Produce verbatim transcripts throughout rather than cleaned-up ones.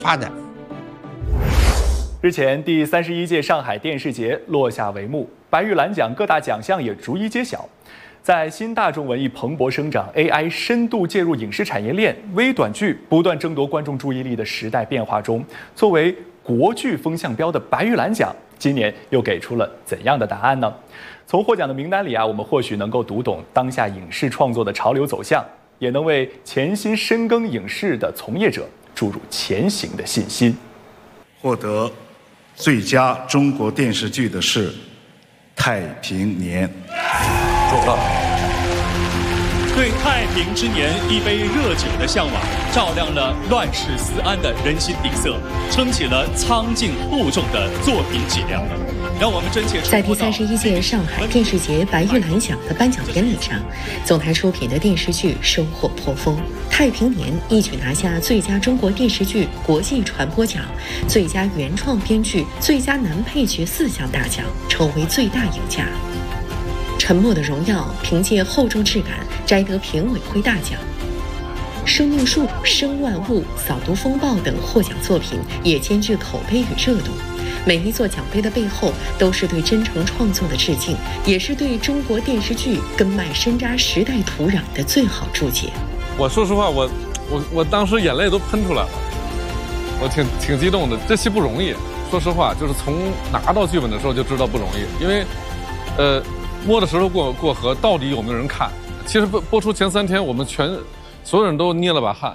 发展。 日前，第三十一届上海电视节落下帷幕，白玉兰奖各大奖项也逐一揭晓。在新大众文艺蓬勃生长、A I 深度介入影视产业链、微短剧不断争夺观众注意力的时代变化中，作为国剧风向标的白玉兰奖，今年又给出了怎样的答案呢？从获奖的名单里啊，我们或许能够读懂当下影视创作的潮流走向，也能为潜心深耕影视的从业者注入前行的信心。 获得最佳中国电视剧的是《太平年》。 祝贺！ 对太平之年一杯热酒的向往，照亮了乱世思安的人心底色，撑起了苍劲厚重的作品脊梁。让我们真切在第三十一届上海电视节白玉兰奖的颁奖典礼上，总台出品的电视剧收获颇丰。《太平年》一举拿下最佳中国电视剧国际传播奖、最佳原创编剧、最佳男配角四项大奖，成为最大赢家。《沉默的荣耀》凭借厚重质感摘得评委会大奖。生命树、生万物、扫毒风暴等获奖作品也兼具口碑与热度。每一座奖杯的背后，都是对真诚创作的致敬，也是对中国电视剧根脉深扎时代土壤的最好注解。 我说实话，我我我当时眼泪都喷出来了，我挺挺激动的。这戏不容易，说实话，就是从拿到剧本的时候就知道不容易，因为，呃，摸着石头过过河，到底有没有人看？其实播播出前三天，我们全所有人都捏了把汗。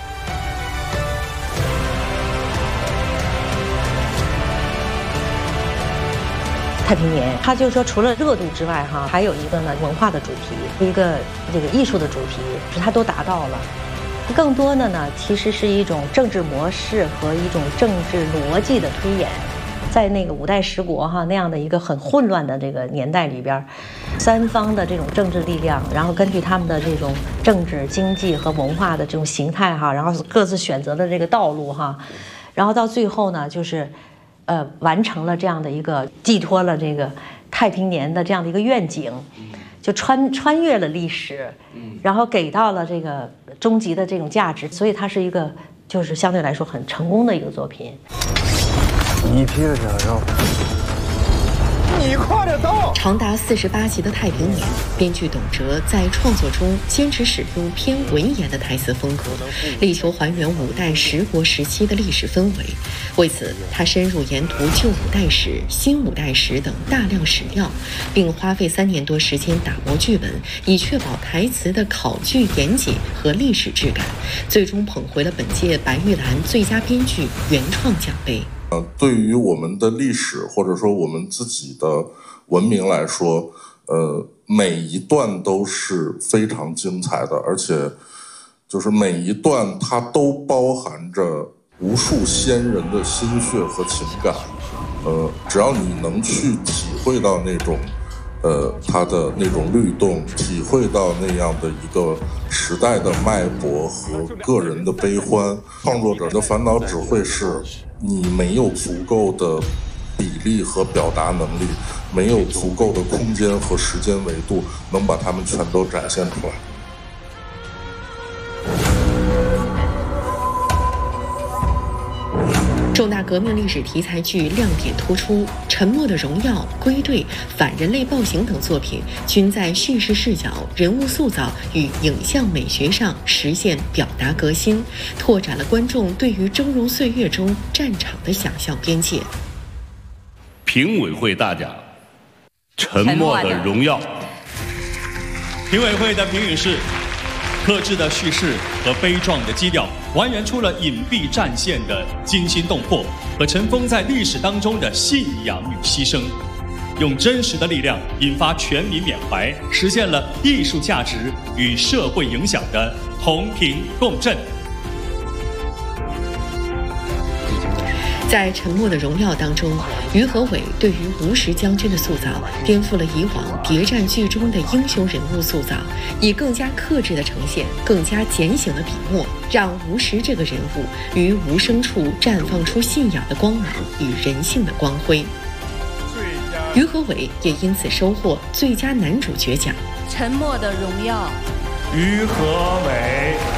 太平年，它就是说，除了热度之外，哈，还有一个呢文化的主题，一个这个艺术的主题，是它都达到了。更多的呢，其实是一种政治模式和一种政治逻辑的推演。在那个五代十国哈那样的一个很混乱的这个年代里边，三方的这种政治力量，然后根据他们的这种政治、经济和文化的这种形态哈，然后各自选择的这个道路哈，然后到最后呢，就是。呃，完成了这样的一个寄托了这个太平年的这样的一个愿景，就穿穿越了历史，然后给到了这个终极的这种价值，所以它是一个就是相对来说很成功的一个作品。 一批的小肉，你快点到！ 长达四十八集的《太平年》，编剧董哲在创作中坚持使用偏文言的台词风格，力求还原五代十国时期的历史氛围。为此，他深入研读旧五代史、新五代史等大量史料，并花费三年多时间打磨剧本，以确保台词的考据严谨和历史质感，最终捧回了本届白玉兰最佳编剧原创奖杯。 呃，对于我们的历史或者说我们自己的文明来说，呃，每一段都是非常精彩的，而且就是每一段它都包含着无数先人的心血和情感。呃，只要你能去体会到那种，呃，它的那种律动，体会到那样的一个时代的脉搏和个人的悲欢，创作者的烦恼只会是。你没有足够的比例和表达能力，没有足够的空间和时间维度，能把它们全都展现出来。 重大革命历史题材剧亮点突出，《沉默的荣耀》、《归队》、《反人类暴行》等作品均在叙事视角、人物塑造与影像美学上实现表达革新，拓展了观众对于峥嵘岁月中战场的想象边界。 评委会大奖，《沉默的荣耀》。 评委会的评语是：克制的叙事和悲壮的基调，还原出了隐蔽战线的惊心动魄和尘封在历史当中的信仰与牺牲，用真实的力量引发全民缅怀，实现了艺术价值与社会影响的同频共振。 在《沉默的荣耀》当中，于和伟对于吴石将军的塑造颠覆了以往谍战剧中的英雄人物塑造，以更加克制的呈现、更加简醒的笔墨，让吴石这个人物于无声处绽放出信仰的光芒与人性的光辉。于和伟也因此收获最佳男主角奖。 《沉默的荣耀》， 于和伟。